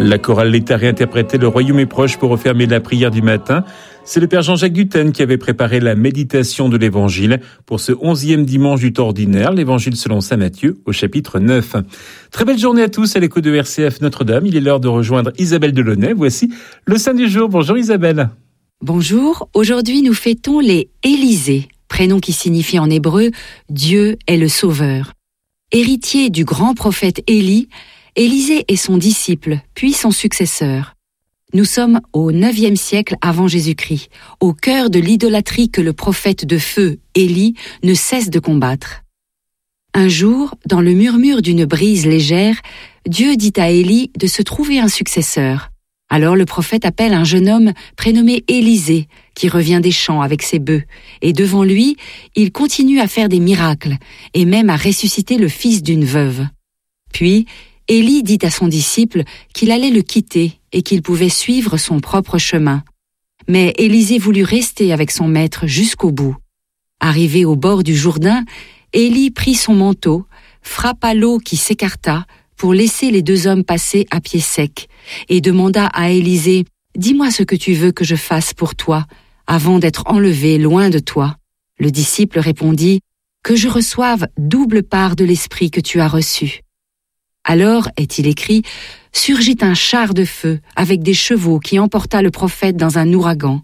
La chorale L'État réinterprétait Le Royaume est proche pour refermer la prière du matin. C'est le Père Jean-Jacques Duthène qui avait préparé la méditation de l'Évangile pour ce 11e dimanche du temps ordinaire, l'Évangile selon saint Matthieu au chapitre 9. Très belle journée à tous à l'écoute de RCF Notre-Dame. Il est l'heure de rejoindre Isabelle Delaunay. Voici le Saint du jour. Bonjour Isabelle. Bonjour. Aujourd'hui nous fêtons les Élysées, prénom qui signifie en hébreu « Dieu est le Sauveur ». Héritier du grand prophète Élie, Élisée est son disciple, puis son successeur. Nous sommes au 9e siècle avant Jésus-Christ, au cœur de l'idolâtrie que le prophète de feu, Élie, ne cesse de combattre. Un jour, dans le murmure d'une brise légère, Dieu dit à Élie de se trouver un successeur. Alors le prophète appelle un jeune homme prénommé Élisée, qui revient des champs avec ses bœufs, et devant lui, il continue à faire des miracles, et même à ressusciter le fils d'une veuve. Puis, Élie dit à son disciple qu'il allait le quitter et qu'il pouvait suivre son propre chemin. Mais Élisée voulut rester avec son maître jusqu'au bout. Arrivé au bord du Jourdain, Élie prit son manteau, frappa l'eau qui s'écarta pour laisser les deux hommes passer à pied sec, et demanda à Élisée « Dis-moi ce que tu veux que je fasse pour toi, avant d'être enlevé loin de toi. » Le disciple répondit « Que je reçoive double part de l'esprit que tu as reçu. » Alors, est-il écrit, surgit un char de feu avec des chevaux qui emporta le prophète dans un ouragan.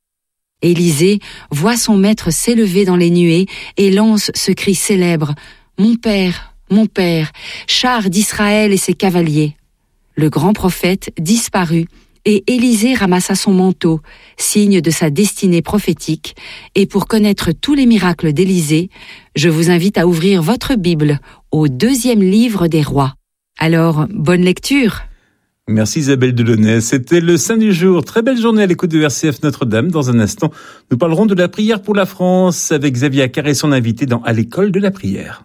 Élisée voit son maître s'élever dans les nuées et lance ce cri célèbre « Mon père, char d'Israël et ses cavaliers !» Le grand prophète disparut et Élisée ramassa son manteau, signe de sa destinée prophétique, et pour connaître tous les miracles d'Élisée, je vous invite à ouvrir votre Bible au 2e livre des Rois. Alors, bonne lecture. Merci Isabelle Delaunay. C'était le Saint du jour. Très belle journée à l'écoute de RCF Notre-Dame. Dans un instant, nous parlerons de la prière pour la France avec Xavier Accart et son invité dans À l'école de la prière.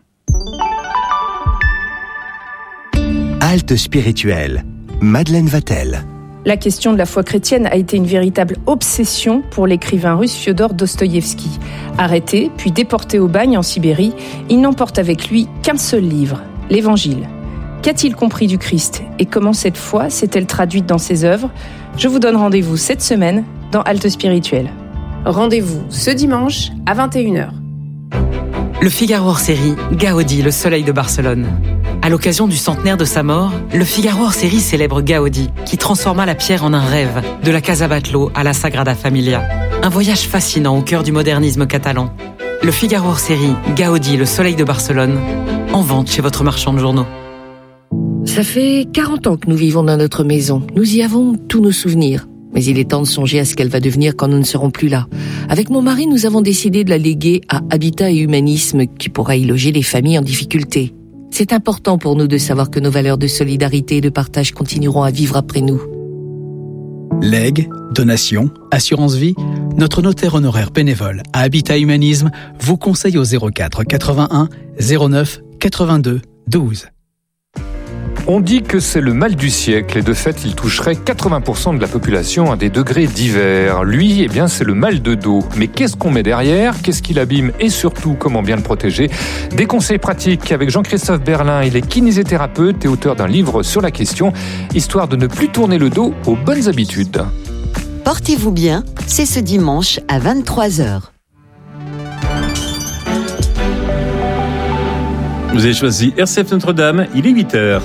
Halte spirituelle. Madeleine Vatel. La question de la foi chrétienne a été une véritable obsession pour l'écrivain russe Fiodor Dostoïevski. Arrêté, puis déporté au bagne en Sibérie, il n'emporte avec lui qu'un seul livre, l'Évangile. Qu'a-t-il compris du Christ et comment cette foi s'est-elle traduite dans ses œuvres ? Je vous donne rendez-vous cette semaine dans Halte spirituelle. Rendez-vous ce dimanche à 21h. Le Figaro hors série, Gaudi, le soleil de Barcelone. À l'occasion du centenaire de sa mort, le Figaro hors série célèbre Gaudi, qui transforma la pierre en un rêve, de la Casa Batlló à la Sagrada Familia. Un voyage fascinant au cœur du modernisme catalan. Le Figaro hors série, Gaudi, le soleil de Barcelone, en vente chez votre marchand de journaux. Ça fait 40 ans que nous vivons dans notre maison. Nous y avons tous nos souvenirs. Mais il est temps de songer à ce qu'elle va devenir quand nous ne serons plus là. Avec mon mari, nous avons décidé de la léguer à Habitat et Humanisme, qui pourra y loger les familles en difficulté. C'est important pour nous de savoir que nos valeurs de solidarité et de partage continueront à vivre après nous. Legs, donations, assurance vie, notre notaire honoraire bénévole à Habitat Humanisme vous conseille au 04 81 09 82 12. On dit que c'est le mal du siècle et de fait, il toucherait 80% de la population à des degrés divers. Lui, eh bien, c'est le mal de dos. Mais qu'est-ce qu'on met derrière ? Qu'est-ce qui l'abîme ? Et surtout, comment bien le protéger ? Des conseils pratiques avec Jean-Christophe Berlin. Il est kinésithérapeute et auteur d'un livre sur la question, histoire de ne plus tourner le dos aux bonnes habitudes. Portez-vous bien, c'est ce dimanche à 23h. Vous avez choisi RCF Notre-Dame, il est 8h.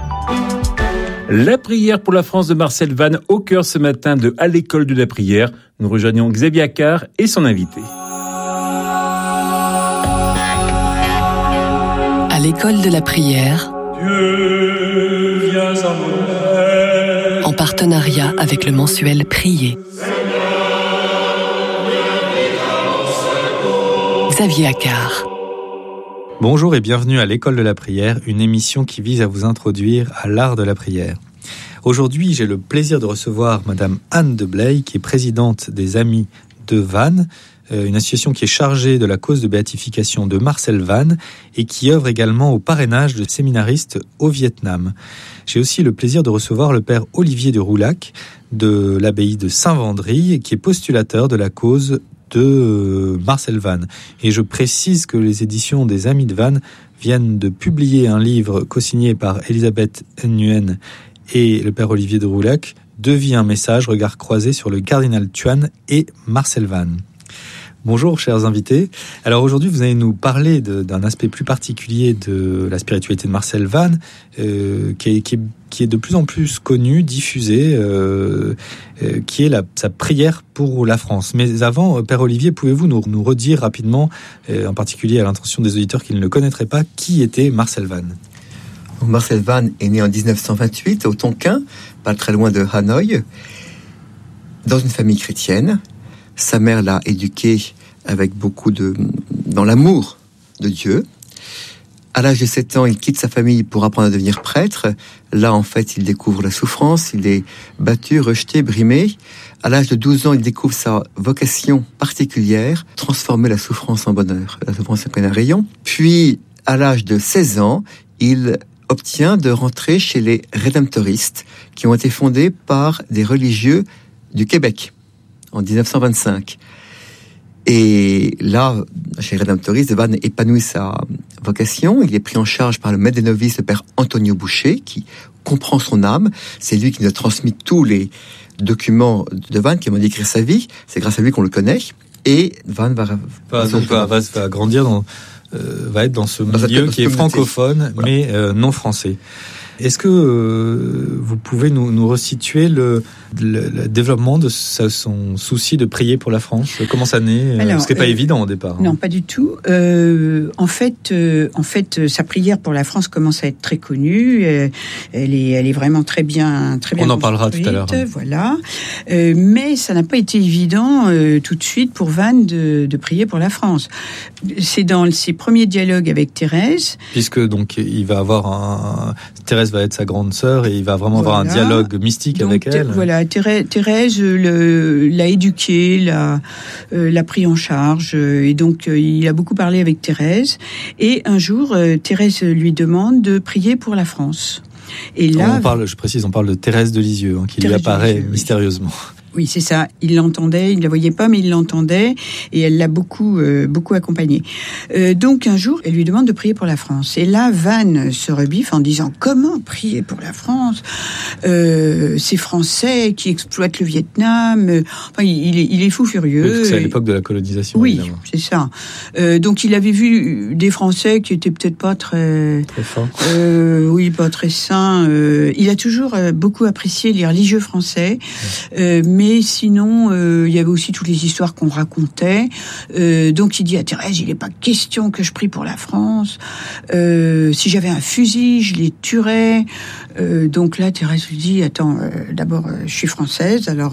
La prière pour la France de Marcel Vannes au cœur ce matin de À l'école de la prière. Nous rejoignons Xavier Accart et son invité. À l'école de la prière, Dieu, viens à mon aide. En partenariat avec le mensuel Prier. Xavier Accart. Bonjour et bienvenue à l'école de la prière, une émission qui vise à vous introduire à l'art de la prière. Aujourd'hui, j'ai le plaisir de recevoir Madame Anne de Blay, qui est présidente des Amis de Vannes, une association qui est chargée de la cause de béatification de Marcel Vannes et qui œuvre également au parrainage de séminaristes au Vietnam. J'ai aussi le plaisir de recevoir le père Olivier de Roulac de l'abbaye de Saint-Vendry, qui est postulateur de la cause de Marcel Vannes. Et je précise que les éditions des Amis de Vannes viennent de publier un livre co-signé par Elisabeth Nguyen et le père Olivier de Roulac, Deux vies, un message, regard croisé sur le cardinal Thuan et Marcel Vannes. Bonjour chers invités. Alors aujourd'hui vous allez nous parler d'un aspect plus particulier de la spiritualité de Marcel Vannes qui est de plus en plus connu, diffusé, qui est sa prière pour la France. Mais avant, Père Olivier, pouvez-vous nous redire rapidement, en particulier à l'intention des auditeurs qui ne le connaîtraient pas, qui était Marcel Vannes ? Marcel Vannes est né en 1928 au Tonkin, pas très loin de Hanoï, dans une famille chrétienne. Sa mère l'a éduqué avec dans l'amour de Dieu. À l'âge de 7 ans, il quitte sa famille pour apprendre à devenir prêtre. Là, en fait, il découvre la souffrance, il est battu, rejeté, brimé. À l'âge de 12 ans, il découvre sa vocation particulière, transformer la souffrance en bonheur. La souffrance, c'est un rayon. Puis, à l'âge de 16 ans, il obtient de rentrer chez les rédemptoristes, qui ont été fondés par des religieux du Québec, en 1925. Et là, chez les rédemptoristes, Vannes épanouit sa vocation. Il est pris en charge par le maître des novices, le père Antonio Boucher, qui comprend son âme. C'est lui qui nous a transmis tous les documents de Vannes, qui m'a décrit sa vie. C'est grâce à lui qu'on le connaît. Et Vannes va grandir va être dans ce milieu qui est francophone, mais non français. Est-ce que vous pouvez nous resituer le développement de son souci de prier pour la France ? Comment ça naît ? Ce qui n'est pas évident au départ. Non, pas du tout. En fait, sa prière pour la France commence à être très connue. Elle est vraiment très bien. On en parlera tout à l'heure. Voilà. Mais ça n'a pas été évident tout de suite pour Vannes de prier pour la France. C'est dans ses premiers dialogues avec Thérèse. Puisque donc il va avoir Thérèse va être sa grande sœur et il va vraiment avoir un dialogue mystique avec elle. Voilà, Thérèse l'a éduqué, l'a pris en charge, et donc il a beaucoup parlé avec Thérèse. Et un jour, Thérèse lui demande de prier pour la France. Et là, on parle de Thérèse de Lisieux, qui lui apparaît mystérieusement. Oui, c'est ça. Il l'entendait, il ne la voyait pas, mais il l'entendait, et elle l'a beaucoup accompagné. Donc un jour, elle lui demande de prier pour la France. Et là, Vannes se rebiffe en disant « Comment prier pour la France ? Ces Français qui exploitent le Vietnam. » Enfin, il est fou furieux. C'est à l'époque de la colonisation. Oui, évidemment. C'est ça. Donc il avait vu des Français qui étaient peut-être pas très forts. Oui, pas très sains. Il a toujours beaucoup apprécié les religieux français, mais sinon, il y avait aussi toutes les histoires qu'on racontait. Donc il dit à Thérèse, il n'est pas question que je prie pour la France. Si j'avais un fusil, je les tuerais. Donc là, Thérèse lui dit, attends, d'abord, je suis française, alors...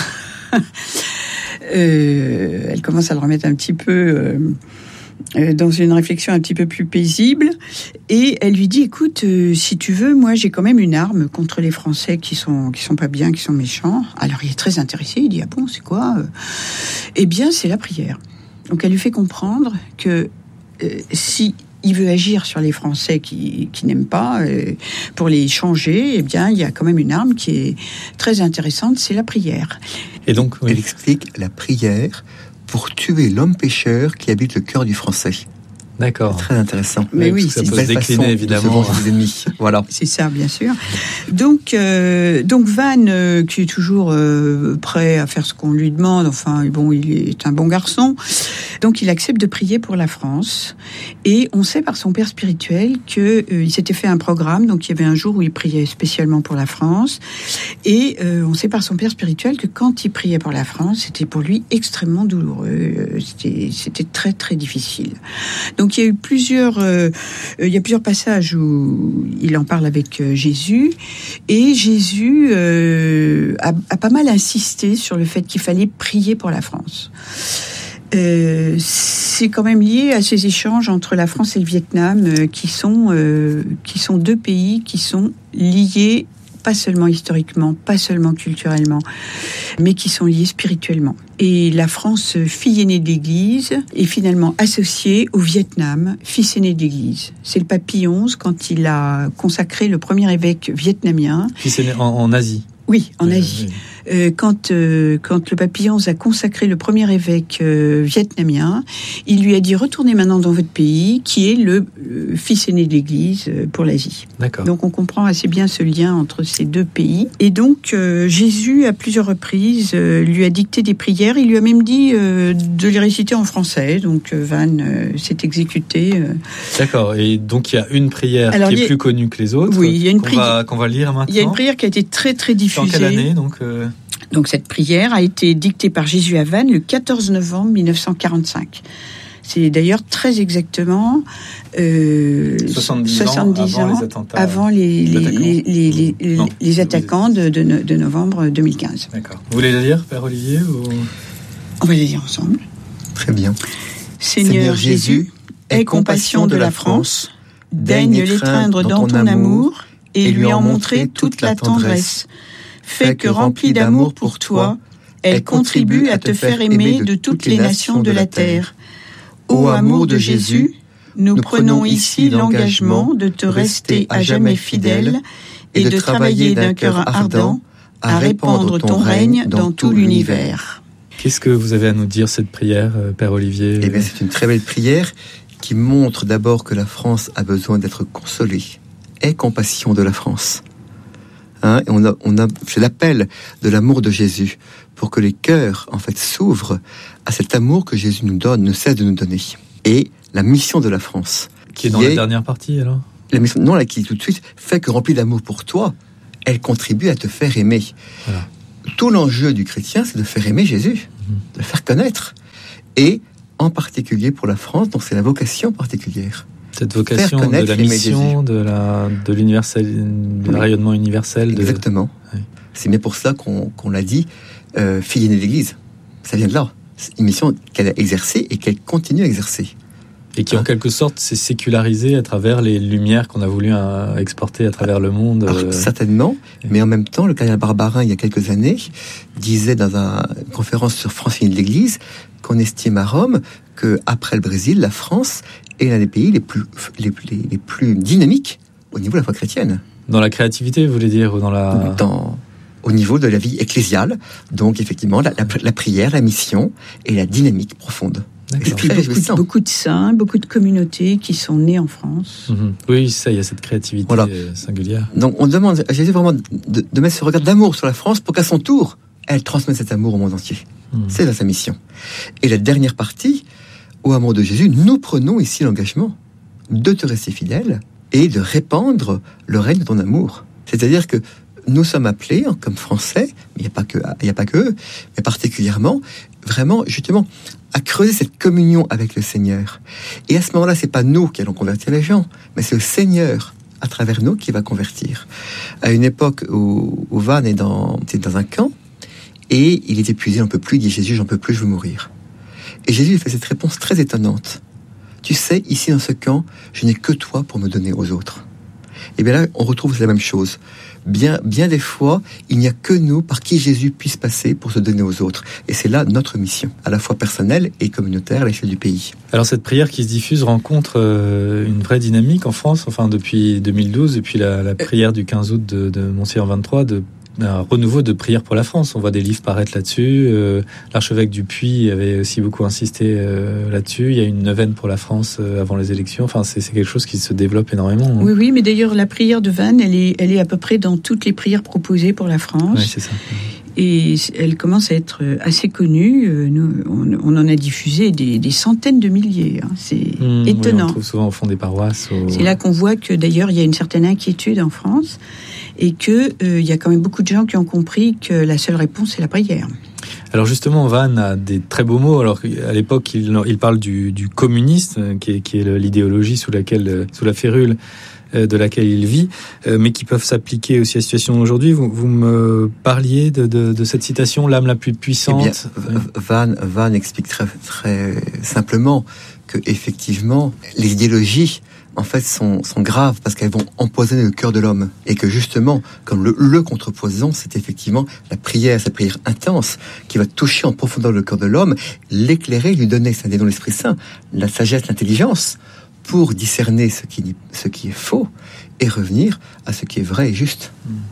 elle commence à le remettre un petit peu... dans une réflexion un petit peu plus paisible, et elle lui dit écoute, si tu veux, moi j'ai quand même une arme contre les Français qui sont pas bien, qui sont méchants. Alors il est très intéressé, il dit ah bon, c'est quoi ? Eh bien c'est la prière. Donc elle lui fait comprendre que si il veut agir sur les Français qui n'aiment pas, pour les changer, eh bien il y a quand même une arme qui est très intéressante, c'est la prière. Et donc elle explique la prière pour tuer l'homme pécheur qui habite le cœur du Français. D'accord. C'est très intéressant. Mais oui, ça peut se décliner évidemment. De ennemis. Voilà. C'est ça, bien sûr. Donc Vannes, qui est toujours prêt à faire ce qu'on lui demande. Enfin, bon, il est un bon garçon. Donc il accepte de prier pour la France. Et on sait par son père spirituel que il s'était fait un programme. Donc il y avait un jour où il priait spécialement pour la France. Et on sait par son père spirituel que quand il priait pour la France, c'était pour lui extrêmement douloureux. C'était très très difficile. Donc il y a plusieurs passages où il en parle avec Jésus, et Jésus a pas mal insisté sur le fait qu'il fallait prier pour la France. C'est quand même lié à ces échanges entre la France et le Vietnam, qui sont deux pays qui sont liés, pas seulement historiquement, pas seulement culturellement, mais qui sont liés spirituellement. Et la France, fille aînée de l'Église, est finalement associée au Vietnam, fils aîné de l'Église. C'est le pape Pie XI, quand il a consacré le premier évêque vietnamien. Fils aîné en Asie. Oui, en Asie. quand le pape Pie XI a consacré le premier évêque vietnamien, il lui a dit retournez maintenant dans votre pays, qui est le fils aîné de l'Église pour l'Asie. D'accord. Donc on comprend assez bien ce lien entre ces deux pays. Et donc Jésus, à plusieurs reprises, lui a dicté des prières. Il lui a même dit de les réciter en français. Donc Vannes s'est exécuté. D'accord. Et donc il y a une prière qui est plus connue que les autres. Oui, il y a une prière qu'on va lire maintenant. Il y a une prière qui a été très très diffusée. Dans quelle année donc cette prière a été dictée par Jésus à Vannes le 14 novembre 1945. C'est d'ailleurs très exactement 70 ans avant les attaquants de novembre 2015. D'accord. Vous voulez la lire, Père Olivier On va la lire ensemble. Très bien. Seigneur Jésus, aie compassion de la France, daigne l'étreindre dans ton amour et lui en montrer toute la tendresse. Fais que, remplie d'amour pour toi, elle contribue à te faire aimer de toutes les nations de la terre. Ô amour de Jésus, nous prenons ici l'engagement de te rester à jamais fidèle et de travailler d'un cœur ardent à répandre ton règne dans tout l'univers. Qu'est-ce que vous avez à nous dire, cette prière, Père Olivier ? Eh bien, c'est une très belle prière qui montre d'abord que la France a besoin d'être consolée. Aie compassion de la France. Et on a fait l'appel de l'amour de Jésus pour que les cœurs, en fait, s'ouvrent à cet amour que Jésus nous donne, ne cesse de nous donner. Et la mission de la France, qui est dans la dernière partie, alors ? La mission, non, là, qui tout de suite fait que, remplie d'amour pour toi, elle contribue à te faire aimer. Voilà. Tout l'enjeu du chrétien, c'est de faire aimer Jésus, de le faire connaître. Et en particulier pour la France, donc c'est la vocation particulière. Cette vocation de la mission, de l'universel, du rayonnement universel. Exactement. Oui. C'est bien pour cela qu'on l'a dit, fille aînée de l'Église. Ça vient de là. C'est une mission qu'elle a exercée et qu'elle continue à exercer. Et qui, en quelque sorte, s'est sécularisée à travers les lumières qu'on a voulu exporter à travers le monde. Alors, certainement, mais en même temps, le cardinal Barbarin, il y a quelques années, disait dans une conférence sur France Unie de l'Église qu'on estime à Rome qu'après le Brésil, la France est l'un des pays les plus dynamiques au niveau de la foi chrétienne. Dans la créativité, vous voulez dire, ou au niveau de la vie ecclésiale, donc effectivement, la prière, la mission et la dynamique profonde. Et puis beaucoup de saints, beaucoup de communautés qui sont nées en France. Oui, ça, il y a cette créativité singulière. Donc on demande à Jésus vraiment de mettre ce regard d'amour sur la France pour qu'à son tour, elle transmette cet amour au monde entier. C'est là sa mission. Et la dernière partie, au amour de Jésus, nous prenons ici l'engagement de te rester fidèle et de répandre le règne de ton amour. C'est-à-dire que nous sommes appelés, comme Français, mais il n'y a pas que eux, mais particulièrement, vraiment, justement, à creuser cette communion avec le Seigneur. Et à ce moment-là, c'est pas nous qui allons convertir les gens, mais c'est le Seigneur, à travers nous, qui va convertir. À une époque où Vannes était dans un camp, et il est épuisé, on ne peut plus, il dit Jésus, j'en peux plus, je veux mourir. Et Jésus lui fait cette réponse très étonnante. Tu sais, ici dans ce camp, je n'ai que toi pour me donner aux autres. Et bien là, on retrouve la même chose. Bien des fois, il n'y a que nous par qui Jésus puisse passer pour se donner aux autres. Et c'est là notre mission, à la fois personnelle et communautaire à l'échelle du pays. Alors cette prière qui se diffuse rencontre une vraie dynamique en France, enfin depuis 2012, depuis la prière du 15 août de Monseigneur 23, un renouveau de prière pour la France. On voit des livres paraître là-dessus. L'archevêque du Puy avait aussi beaucoup insisté là-dessus. Il y a une neuvaine pour la France avant les élections. Enfin, c'est quelque chose qui se développe énormément. Oui, mais d'ailleurs, la prière de Vannes, elle est à peu près dans toutes les prières proposées pour la France. Oui, c'est ça. Et elle commence à être assez connue. Nous, on en a diffusé des centaines de milliers. C'est étonnant. Oui, on trouve souvent au fond des paroisses. C'est là qu'on voit que d'ailleurs, il y a une certaine inquiétude en France et qu'il y a quand même beaucoup de gens qui ont compris que la seule réponse, c'est la prière. Alors justement, Vannes a des très beaux mots. Alors à l'époque, il parle du communisme, qui est l'idéologie sous la férule de laquelle il vit, mais qui peuvent s'appliquer aussi à la situation d'aujourd'hui. Vous me parliez de cette citation, l'âme la plus puissante. Eh bien, Vannes explique très, très simplement que effectivement, les idéologies en fait sont graves parce qu'elles vont empoisonner le cœur de l'homme et que justement, comme le contrepoison, c'est effectivement la prière, cette prière intense qui va toucher en profondeur le cœur de l'homme, l'éclairer, lui donner, c'est un des dons de l'Esprit Saint, la sagesse, l'intelligence pour discerner ce qui est faux et revenir à ce qui est vrai et juste.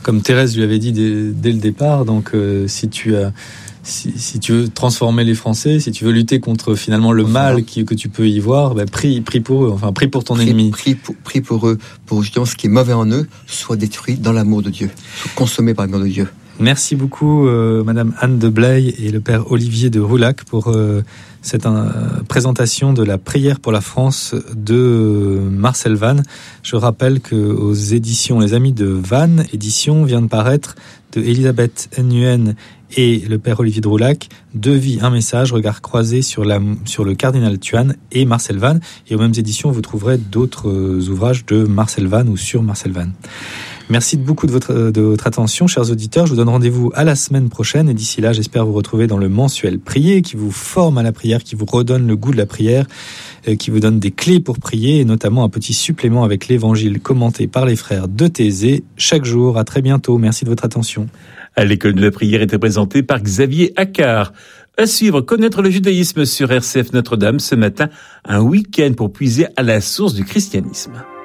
comme Thérèse lui avait dit dès le départ, donc si tu veux transformer les Français, si tu veux lutter contre finalement le mal que tu peux y voir, prie pour eux, prie pour ton ennemi. Prie pour eux, pour justement ce qui est mauvais en eux soit détruit dans l'amour de Dieu, soit consommé par l'amour de Dieu. Merci beaucoup Madame Anne de Blaye et le Père Olivier de Roulac pour cette présentation de la prière pour la France de Marcel Vannes. Je rappelle qu'aux éditions Les Amis de Vannes, édition vient de paraître de Elisabeth Nguyen et le Père Olivier de Roulac, 2 vies, un message, regard croisé sur le cardinal Thuan et Marcel Vannes. Et aux mêmes éditions, vous trouverez d'autres ouvrages de Marcel Vannes ou sur Marcel Vannes. Merci beaucoup de votre attention, chers auditeurs. Je vous donne rendez-vous à la semaine prochaine. Et d'ici là, j'espère vous retrouver dans le mensuel Prier, qui vous forme à la prière, qui vous redonne le goût de la prière, qui vous donne des clés pour prier, et notamment un petit supplément avec l'évangile commenté par les frères de Thésée chaque jour. À très bientôt. Merci de votre attention. À l'école de la prière était présenté par Xavier Accard. À suivre, connaître le judaïsme sur RCF Notre-Dame ce matin, un week-end pour puiser à la source du christianisme.